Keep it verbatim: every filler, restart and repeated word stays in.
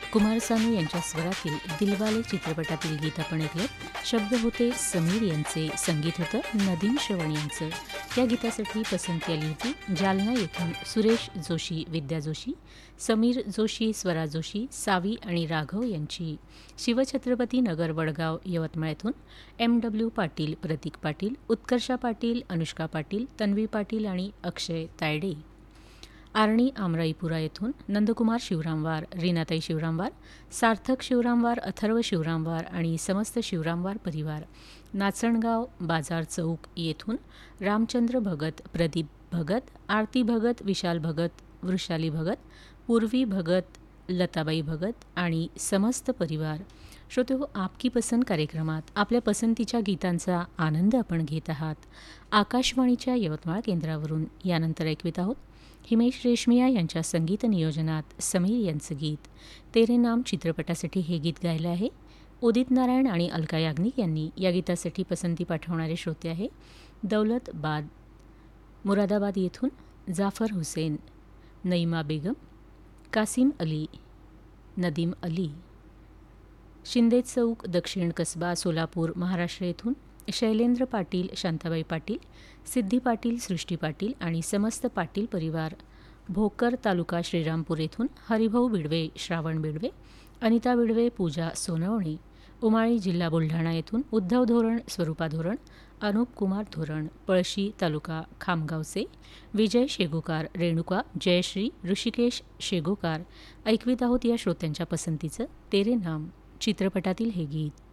कुमार सानू यांच्या स्वरातील दिलवाले चित्रपटातील गीत आपण ऐकलं. शब्द होते समीर यांचे, संगीत होतं नदीम श्रवण यांचं. या गीतासाठी पसंती आली होती जालना येथून सुरेश जोशी, विद्या जोशी, समीर जोशी, स्वरा जोशी, सावी आणि राघव यांची. शिवछत्रपती नगर वडगाव यवतमाळ येथून एम डब्ल्यू पाटील, प्रतीक पाटील, उत्कर्षा पाटील, अनुष्का पाटील, तन्वी पाटील आणि अक्षय तायडे. आर्णी आमराईपुरा येथून नंदकुमार शिवरामवार, रीनाताई शिवरामवार, सार्थक शिवरामवार, अथर्व शिवरामवार आणि समस्त शिवरामवार परिवार. नाचणगाव बाजार चौक येथून रामचंद्र भगत, प्रदीप भगत, आरती भगत, विशाल भगत, वृषाली भगत, पूर्वी भगत, लताबाई भगत आणि समस्त परिवार. श्रोतेहो, आपकी पसंत कार्यक्रमात आपल्या पसंतीच्या गीतांचा आनंद आपण घेत आहात आकाशवाणीच्या यवतमाळ केंद्रावरून. यानंतर ऐकवित आहोत हिमेश रेशमिया यांच्या संगीत नियोजनात समीर यांचं गीत तेरे नाम चित्रपटासाठी हे गीत गायलं आहे. उदित नारायण आणि अलका याग्निक यांनी. या गीतासाठी पसंती पाठवणारे श्रोते आहे दौलत बाद, मुरादाबाद येथून जाफर हुसेन, नईमा बेगम, कासिम अली, नदीम अली. शिंदे चौक, दक्षिण कसबा, सोलापूर, महाराष्ट्र येथून शैलेंद्र पाटील, शांताबाई पाटील, सिद्धी पाटील, सृष्टी पाटील आणि समस्त पाटील परिवार. भोकर तालुका श्रीरामपूर येथून हरिभाऊ बिडवे, श्रावण बिडवे, अनिता बिडवे, पूजा सोनवणे. उमाळी जिल्हा बुलढाणा येथून उद्धव धोरण, स्वरूपा धोरण, अनुप कुमार धोरण. पळशी तालुका खामगावचे विजय शेगोकार, रेणुका, जयश्री, ऋषिकेश शेगोकार. ऐकवीत आहोत या श्रोत्यांच्या पसंतीचं तेरे नाम चित्रपटातील हे गीत.